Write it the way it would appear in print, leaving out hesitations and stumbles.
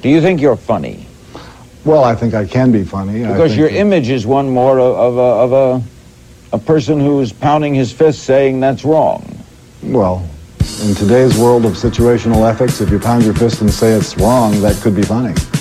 Do you think you're funny? Well, I think I can be funny. Because your image is one more of a person who's pounding his fist saying that's wrong. Well, in today's world of situational ethics, if you pound your fist and say it's wrong, that could be funny.